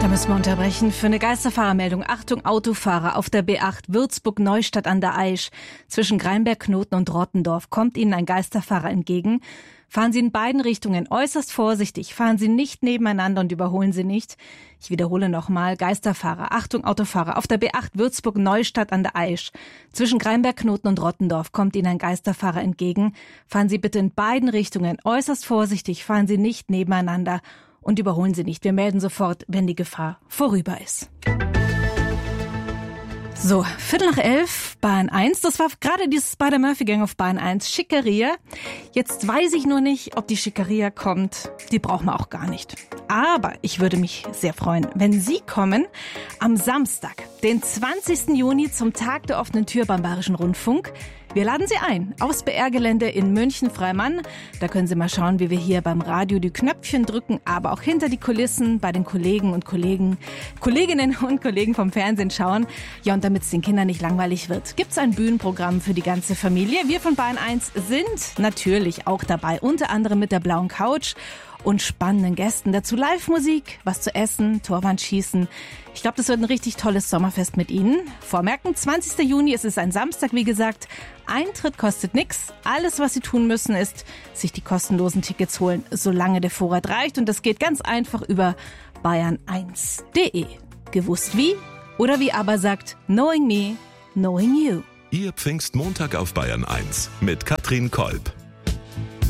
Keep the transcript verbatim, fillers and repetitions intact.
Da müssen wir unterbrechen für eine Geisterfahrermeldung. Achtung, Autofahrer auf der B acht Würzburg-Neustadt an der Aisch. Zwischen Greinberg, Knoten und Rottendorf kommt Ihnen ein Geisterfahrer entgegen. Fahren Sie in beiden Richtungen äußerst vorsichtig. Fahren Sie nicht nebeneinander und überholen Sie nicht. Ich wiederhole nochmal. Geisterfahrer, Achtung, Autofahrer auf der B acht Würzburg-Neustadt an der Aisch. Zwischen Greinberg, Knoten und Rottendorf kommt Ihnen ein Geisterfahrer entgegen. Fahren Sie bitte in beiden Richtungen äußerst vorsichtig. Fahren Sie nicht nebeneinander und überholen Sie nicht. Wir melden sofort, wenn die Gefahr vorüber ist. So, Viertel nach elf, Bahn eins. Das war gerade die Spider-Murphy-Gang auf Bahn eins. Schickeria. Jetzt weiß ich nur nicht, ob die Schickeria kommt. Die brauchen wir auch gar nicht. Aber ich würde mich sehr freuen, wenn Sie kommen am Samstag, den zwanzigsten Juni, zum Tag der offenen Tür beim Bayerischen Rundfunk. Wir laden Sie ein aufs B R-Gelände in München-Freimann. Da können Sie mal schauen, wie wir hier beim Radio die Knöpfchen drücken, aber auch hinter die Kulissen bei den Kollegen und Kollegen, Kolleginnen und Kollegen vom Fernsehen schauen. Ja, und damit es den Kindern nicht langweilig wird, gibt's ein Bühnenprogramm für die ganze Familie. Wir von Bayern eins sind natürlich auch dabei, unter anderem mit der blauen Couch und spannenden Gästen. Dazu Live-Musik, was zu essen, Torwandschießen. Ich glaube, das wird ein richtig tolles Sommerfest mit Ihnen. Vormerken, zwanzigsten Juni, es ist ein Samstag, wie gesagt. Eintritt kostet nichts. Alles, was Sie tun müssen, ist, sich die kostenlosen Tickets holen, solange der Vorrat reicht. Und das geht ganz einfach über bayern eins punkt de. Gewusst wie? Oder wie aber sagt, knowing me, knowing you. Ihr Pfingstmontag auf Bayern eins mit Katrin Kolb.